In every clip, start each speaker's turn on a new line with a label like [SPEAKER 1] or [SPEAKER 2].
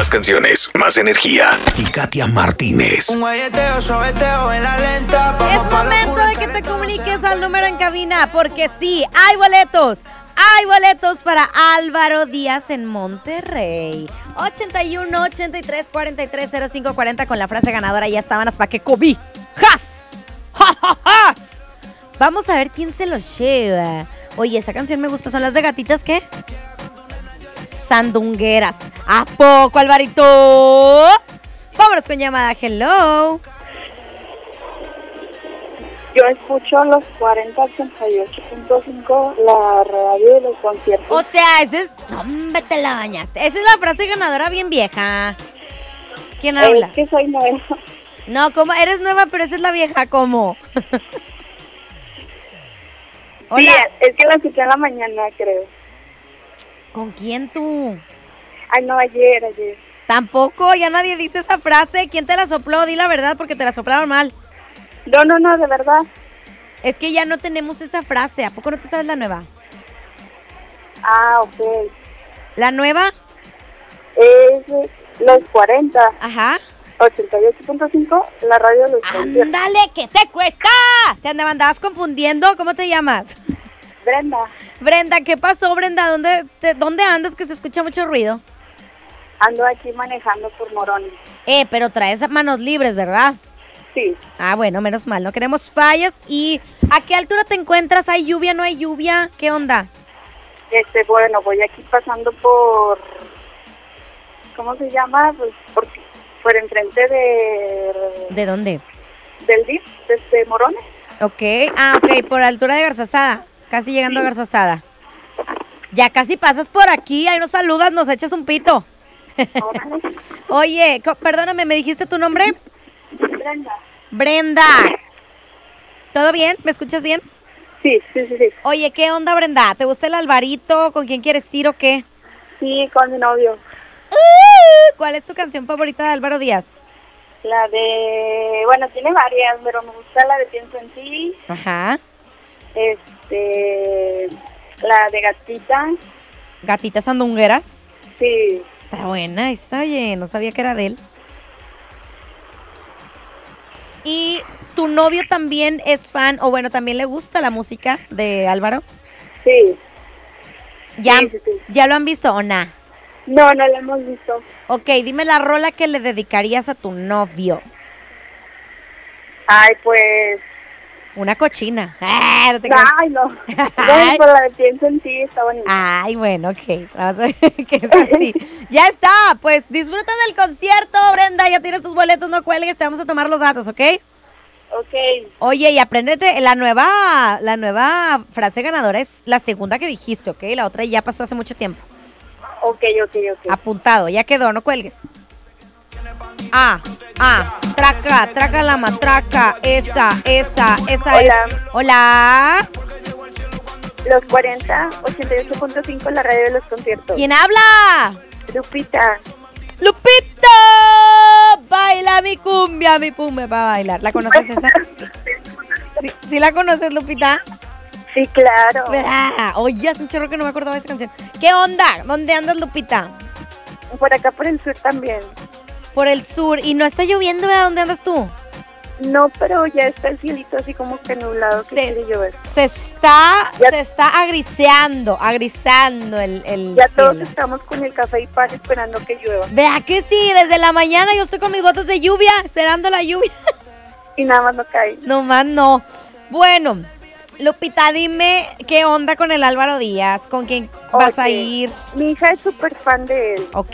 [SPEAKER 1] Más canciones, más energía. Y Katia Martínez.
[SPEAKER 2] Un guayeteo, suaveteo en la lenta.
[SPEAKER 3] Es momento de que te comuniques al número en cabina, porque sí, hay boletos. Hay boletos para Álvaro Díaz en Monterrey. 81 83 43 05 40 con la frase ganadora. Ya sábanas pa' que cobijas. ¡Ja, ja, ja! Vamos a ver quién se los lleva. Oye, esa canción me gusta. ¿Son las de Gatitas qué? Sandungueras. ¿A poco, Alvarito? Vámonos con llamada. Hello.
[SPEAKER 4] Yo escucho los 4088.5, la radio de los conciertos.
[SPEAKER 3] O sea, ese es... ¡Hombre, te la bañaste! Esa es la frase ganadora bien vieja. ¿Quién habla?
[SPEAKER 4] Es que soy nueva.
[SPEAKER 3] No, ¿cómo? Eres nueva, pero esa es la vieja, ¿cómo? Hola.
[SPEAKER 4] Sí, es que la escuché en la mañana, creo.
[SPEAKER 3] ¿Con quién tú?
[SPEAKER 4] Ay, no, ayer.
[SPEAKER 3] Tampoco, ya nadie dice esa frase. ¿Quién te la sopló? Di la verdad, porque te la soplaron mal.
[SPEAKER 4] No, de verdad.
[SPEAKER 3] Es que ya no tenemos esa frase. ¿A poco no te sabes la nueva?
[SPEAKER 4] Ah, ok.
[SPEAKER 3] ¿La nueva?
[SPEAKER 4] Es los 40.
[SPEAKER 3] Ajá.
[SPEAKER 4] 88.5, la radio de los conciertos.
[SPEAKER 3] ¡Ándale, qué te cuesta! ¿Te andabas confundiendo? ¿Cómo te llamas?
[SPEAKER 4] Brenda,
[SPEAKER 3] Brenda, ¿qué pasó, Brenda? ¿Dónde andas que se escucha mucho ruido?
[SPEAKER 4] ando aquí manejando por Morones.
[SPEAKER 3] Pero traes manos libres, ¿verdad?
[SPEAKER 4] Sí,
[SPEAKER 3] Ah, bueno, menos mal, no queremos fallas. ¿Y a qué altura te encuentras? ¿Hay lluvia, no hay lluvia? ¿Qué onda?
[SPEAKER 4] bueno, voy aquí pasando por... ¿Cómo se llama? Pues por enfrente
[SPEAKER 3] ¿De dónde?
[SPEAKER 4] del DIF, desde Morones.
[SPEAKER 3] Ok, por altura de Garzazada, casi llegando a Garzazada. Ya casi pasas por aquí, ahí nos saludas, nos echas un pito.
[SPEAKER 4] Órale.
[SPEAKER 3] Oye, perdóname, ¿me dijiste tu nombre?
[SPEAKER 4] Brenda.
[SPEAKER 3] Brenda. ¿Todo bien? ¿Me escuchas bien?
[SPEAKER 4] Sí.
[SPEAKER 3] Oye, ¿qué onda, Brenda? ¿Te gusta el Alvarito? ¿Con quién quieres ir o qué?
[SPEAKER 4] Sí, con mi novio.
[SPEAKER 3] ¿Cuál es tu canción favorita de Álvaro Díaz?
[SPEAKER 4] La de... Bueno, tiene varias, pero me gusta la de Pienso en ti.
[SPEAKER 3] Ajá.
[SPEAKER 4] La de Gatita.
[SPEAKER 3] Gatitas Sandungueras.
[SPEAKER 4] Sí.
[SPEAKER 3] Está buena esa, oye, no sabía que era de él. ¿Y tu novio también es fan, o bueno, también le gusta la música de Álvaro?
[SPEAKER 4] Sí.
[SPEAKER 3] ¿Ya,
[SPEAKER 4] Sí.
[SPEAKER 3] ¿ya lo han visto o nada?
[SPEAKER 4] No la hemos visto.
[SPEAKER 3] Ok, dime la rola que le dedicarías a tu novio.
[SPEAKER 4] Ay, pues...
[SPEAKER 3] Una cochina. No te creas.
[SPEAKER 4] Ay, no.
[SPEAKER 3] Ay.
[SPEAKER 4] Pues la de Pienso en ti está bonita.
[SPEAKER 3] Ay, bueno, ok. Vamos a ver que es así. Ya está, pues disfruta del concierto, Brenda. Ya tienes tus boletos, no cuelgues, te vamos a tomar los datos, ¿ok?
[SPEAKER 4] Ok.
[SPEAKER 3] Oye, y apréndete, la nueva frase ganadora es la segunda que dijiste, ¿ok? La otra ya pasó hace mucho tiempo.
[SPEAKER 4] Ok.
[SPEAKER 3] Apuntado, ya quedó, no cuelgues. Traca la matraca, esa
[SPEAKER 4] Hola.
[SPEAKER 3] es. Hola.
[SPEAKER 4] Los 88.5, la radio de los conciertos.
[SPEAKER 3] ¿Quién habla?
[SPEAKER 4] Lupita.
[SPEAKER 3] ¡Lupita! Baila mi cumbia para bailar. ¿La conoces esa? ¿Sí la conoces, Lupita?
[SPEAKER 4] Sí, claro.
[SPEAKER 3] Oye, hace un chorro que no me acordaba de esa canción. ¿Qué onda? ¿Dónde andas, Lupita?
[SPEAKER 4] Por acá por el sur también.
[SPEAKER 3] Por el sur. ¿Y no está lloviendo, verdad? ¿Dónde andas tú?
[SPEAKER 4] No, pero ya está el cielito así como que nublado, que quiere llover.
[SPEAKER 3] Se está agriseando el
[SPEAKER 4] Ya
[SPEAKER 3] cielo.
[SPEAKER 4] todos estamos con el café y pan esperando que llueva.
[SPEAKER 3] Vea que sí, desde la mañana yo estoy con mis botas de lluvia, esperando la lluvia.
[SPEAKER 4] Y nada más no cae.
[SPEAKER 3] No más no. Bueno, Lupita, dime qué onda con el Álvaro Díaz, ¿con quién vas a ir?
[SPEAKER 4] Mi hija es súper fan de él.
[SPEAKER 3] Ok.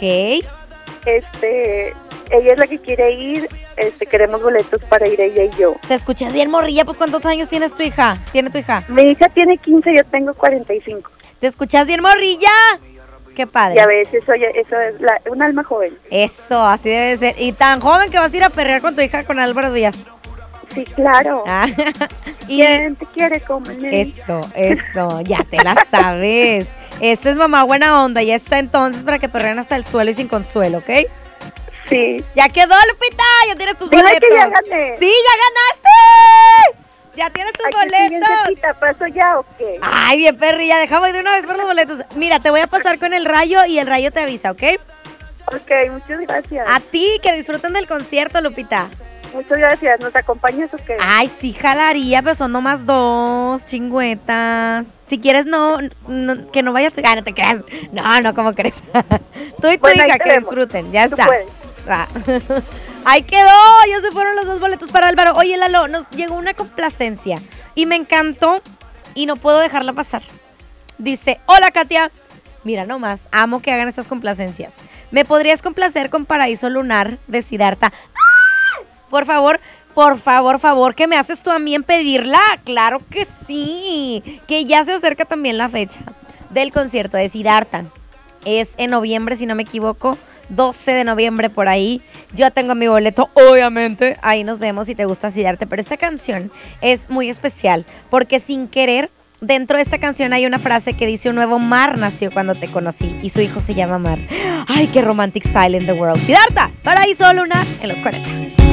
[SPEAKER 4] Ella es la que quiere ir, queremos boletos para ir ella y yo.
[SPEAKER 3] Te escuchas bien, morrilla, pues ¿cuántos años tiene tu hija?
[SPEAKER 4] Mi hija tiene 15, yo tengo 45.
[SPEAKER 3] ¿Te escuchas bien, morrilla? Qué padre.
[SPEAKER 4] Ya ves, eso es un alma joven.
[SPEAKER 3] Eso, así debe ser. Y tan joven que vas a ir a perrear con tu hija, con Álvaro Díaz.
[SPEAKER 4] Sí, claro.
[SPEAKER 3] Y
[SPEAKER 4] ¿quién te quiere comer?
[SPEAKER 3] Eso, ya te la sabes. Eso es mamá buena onda, ya está entonces para que perreen hasta el suelo y sin consuelo, ¿ok?
[SPEAKER 4] Sí.
[SPEAKER 3] Ya quedó, Lupita, ya tienes tus
[SPEAKER 4] Dime
[SPEAKER 3] boletos.
[SPEAKER 4] que ya gané.
[SPEAKER 3] Sí, ya ganaste. Ya tienes tus boletos.
[SPEAKER 4] ¿Paso ya o qué?
[SPEAKER 3] Ay, bien perrilla, dejamos de una vez por los boletos. Mira, te voy a pasar con el rayo y el rayo te avisa, ¿ok?
[SPEAKER 4] Ok, muchas gracias.
[SPEAKER 3] A ti, que disfruten del concierto, Lupita.
[SPEAKER 4] Muchas gracias. ¿Nos acompañas o qué?
[SPEAKER 3] Ay, sí jalaría, pero son nomás 2 chingüetas. Si quieres, no, que no vayas. Ah, no te creas. No, ¿cómo crees? Tú y tu
[SPEAKER 4] Bueno, ahí
[SPEAKER 3] hija
[SPEAKER 4] te
[SPEAKER 3] que
[SPEAKER 4] vemos.
[SPEAKER 3] disfruten. Ya
[SPEAKER 4] Tú
[SPEAKER 3] está.
[SPEAKER 4] puedes.
[SPEAKER 3] Ah. Ahí quedó. Ya se fueron los 2 boletos para Álvaro. Oye, Lalo, nos llegó una complacencia y me encantó y no puedo dejarla pasar. Dice, hola, Katia. Mira nomás, amo que hagan estas complacencias. ¿Me podrías complacer con Paraíso Lunar de Siddhartha? Por favor, ¿qué me haces tú a mí en pedirla? Claro que sí, que ya se acerca también la fecha del concierto de Siddhartha. Es en noviembre, si no me equivoco, 12 de noviembre por ahí. Yo tengo mi boleto, obviamente, ahí nos vemos si te gusta Siddhartha. Pero esta canción es muy especial porque sin querer, dentro de esta canción hay una frase que dice: un nuevo mar nació cuando te conocí y su hijo se llama Mar. Ay, qué romantic style in the world. Siddhartha, Paraíso Lunar en los 40.